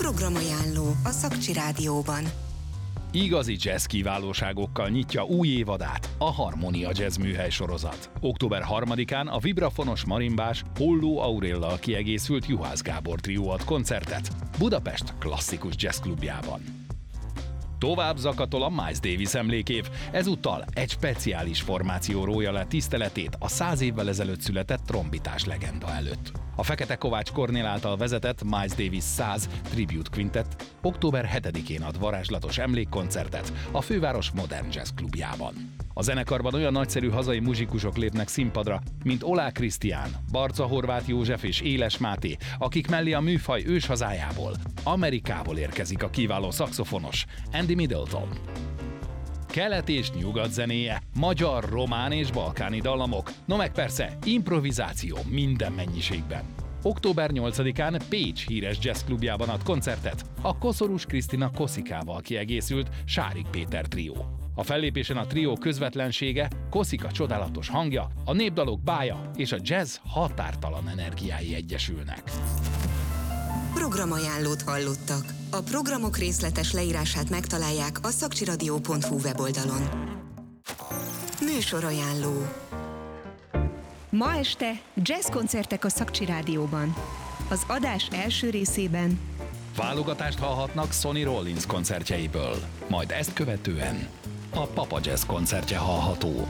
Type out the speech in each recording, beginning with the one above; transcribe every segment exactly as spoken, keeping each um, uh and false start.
Programajánló a Szakcsi Rádióban. Igazi jazz kiválóságokkal nyitja új évadát a Harmonia Jazz műhely sorozat. október harmadikán a vibrafonos marimbás Holló Aurellal kiegészült Juhász Gábor trió ad koncertet Budapest klasszikus jazz klubjában. Tovább zakatol a Miles Davis emlékév, ezúttal egy speciális formáció rója le tiszteletét a száz évvel ezelőtt született trombitás legenda előtt. A Fekete Kovács Kornél által vezetett Miles Davis száz Tribute Quintet október hetedikén ad varázslatos emlékkoncertet a főváros Modern Jazz klubjában. A zenekarban olyan nagyszerű hazai muzsikusok lépnek színpadra, mint Olá Krisztián, Barca Horváth József és Éles Máté, akik mellé a műfaj őshazájából, Amerikából érkezik a kiváló szaxofonos Andy Middleton. Kelet és nyugat zenéje, magyar, román és balkáni dallamok, no meg persze improvizáció minden mennyiségben. október nyolcadikán Pécs híres jazzklubjában ad koncertet a Koszorús Krisztina Koszikával kiegészült Sárik Péter trió. A fellépésen a trió közvetlensége, Koszika csodálatos hangja, a népdalok bája és a jazz határtalan energiái egyesülnek. Programajánlót hallottak. A programok részletes leírását megtalálják a szakcsiradio pont hu weboldalon. Műsorajánló. Ma este jazzkoncertek a Szakcsi Rádióban. Az adás első részében válogatást hallhatnak Sonny Rollins koncertjeiből, majd ezt követően a Papa Jazz koncertje hallható.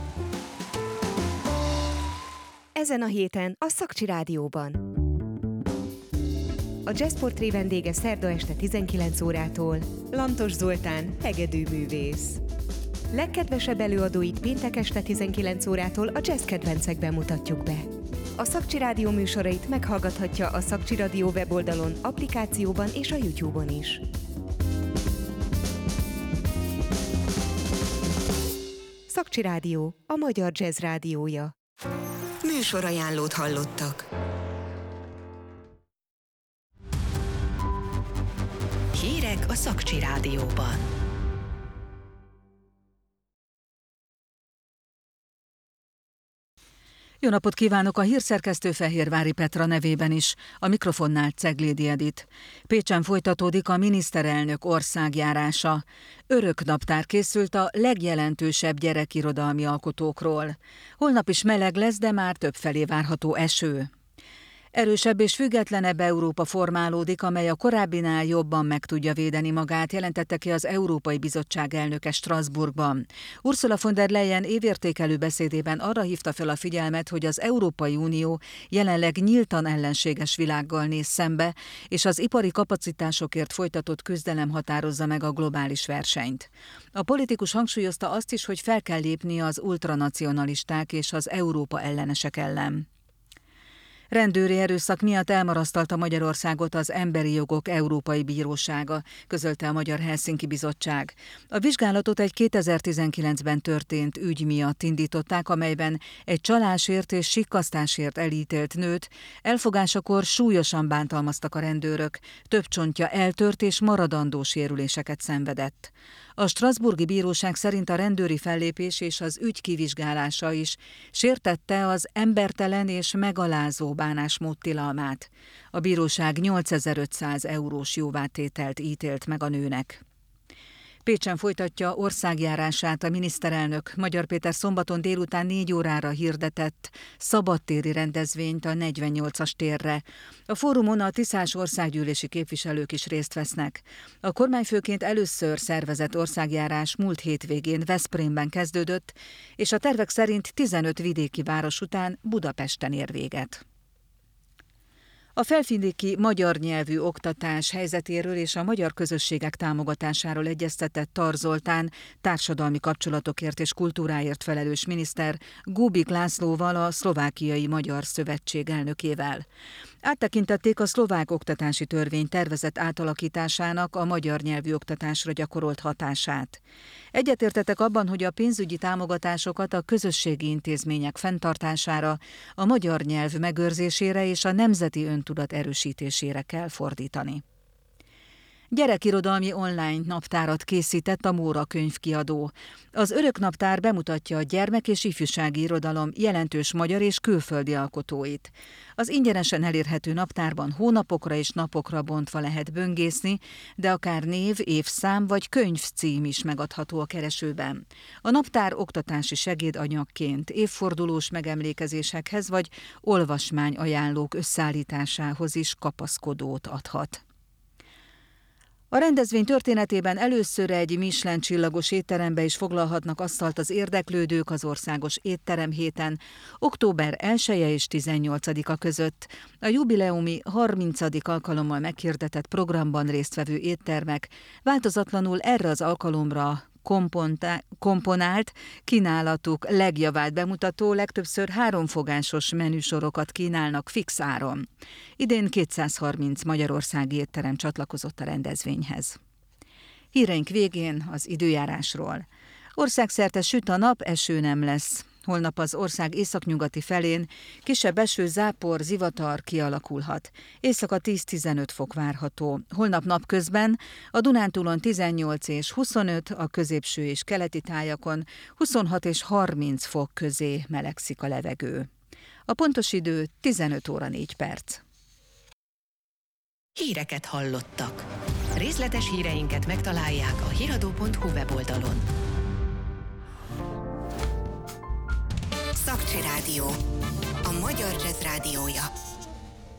Ezen a héten a Szakcsi Rádióban. A Jazzportré vendége szerda este tizenkilenc órától Lantos Zoltán, hegedűművész. Legkedvesebb előadóit péntek este tizenkilenc órától a jazz kedvencekben mutatjuk be. A Szakcsi Rádió műsorait meghallgathatja a Szakcsi Rádió weboldalon, applikációban és a YouTube-on is. Szakcsi Rádió, a magyar jazz rádiója. Műsorajánlót hallottak. Hírek a Szakcsi Rádióban. Jó napot kívánok, a hírszerkesztő Fehérvári Petra nevében is, a mikrofonnál Ceglédi Edit. Pécsen folytatódik a miniszterelnök országjárása. Öröknaptár készült a legjelentősebb gyerekirodalmi alkotókról. Holnap is meleg lesz, de már többfelé várható eső. Erősebb és függetlenebb Európa formálódik, amely a korábbinál jobban meg tudja védeni magát, jelentette ki az Európai Bizottság elnöke Strasbourgban. Ursula von der Leyen évértékelő beszédében arra hívta fel a figyelmet, hogy az Európai Unió jelenleg nyíltan ellenséges világgal néz szembe, és az ipari kapacitásokért folytatott küzdelem határozza meg a globális versenyt. A politikus hangsúlyozta azt is, hogy fel kell lépni az ultranacionalisták és az Európa ellenesek ellen. Rendőri erőszak miatt elmarasztalta Magyarországot az Emberi Jogok Európai Bírósága, közölte a Magyar Helsinki Bizottság. A vizsgálatot egy kétezer-tizenkilencben történt ügy miatt indították, amelyben egy csalásért és sikkasztásért elítélt nőt elfogásakor súlyosan bántalmaztak a rendőrök, több csontja eltört és maradandó sérüléseket szenvedett. A strasbourgi bíróság szerint a rendőri fellépés és az ügy kivizsgálása is sértette az embertelen és megalázó bánásmód tilalmát. A bíróság nyolcezer-ötszáz eurós jóvátételt ítélt meg a nőnek. Pécsen folytatja országjárását a miniszterelnök. Magyar Péter szombaton délután négy órára hirdetett szabadtéri rendezvényt a negyvennyolcas térre. A fórumon a tiszás országgyűlési képviselők is részt vesznek. A kormányfőként először szervezett országjárás múlt hétvégén Veszprémben kezdődött, és a tervek szerint tizenöt vidéki város után Budapesten ér véget. A felvidéki magyar nyelvű oktatás helyzetéről és a magyar közösségek támogatásáról egyeztetett Tar Zoltán társadalmi kapcsolatokért és kultúráért felelős miniszter Gubik Lászlóval, a Szlovákiai Magyar Szövetség elnökével. Áttekintették a szlovák oktatási törvény tervezett átalakításának a magyar nyelvű oktatásra gyakorolt hatását. Egyetértettek abban, hogy a pénzügyi támogatásokat a közösségi intézmények fenntartására, a magyar nyelv megőrzésére és a nemzeti öntudat erősítésére kell fordítani. Gyerekirodalmi online naptárat készített a Móra könyvkiadó. Az Öröknaptár bemutatja a gyermek- és ifjúsági irodalom jelentős magyar és külföldi alkotóit. Az ingyenesen elérhető naptárban hónapokra és napokra bontva lehet böngészni, de akár név, évszám vagy könyvcím is megadható a keresőben. A naptár oktatási segédanyagként évfordulós megemlékezésekhez vagy olvasmányajánlók összeállításához is kapaszkodót adhat. A rendezvény történetében először egy Michelin csillagos étterembe is foglalhatnak asztalt az érdeklődők az országos étteremhéten október elseje és tizennyolcadika között. A jubileumi harmincadik alkalommal meghirdetett programban résztvevő éttermek változatlanul erre az alkalomra komponált, kínálatuk legjavát bemutató, legtöbbször háromfogásos menüsorokat kínálnak fix áron. Idén kétszázharminc magyarországi étterem csatlakozott a rendezvényhez. Híreink végén az időjárásról. Országszerte süt a nap, eső nem lesz. Holnap az ország északnyugati felén kisebb eső, zápor, zivatar kialakulhat. Éjszaka tíz-tizenöt fok várható. Holnap napközben a Dunántúlon tizennyolc és huszonöt, a középső és keleti tájakon huszonhat és harminc fok közé melegszik a levegő. A pontos idő tizenöt óra négy perc. Híreket hallottak. Részletes híreinket megtalálják a hiradó pont hu weboldalon. Szakcsi Rádió, a magyar jazz rádiója.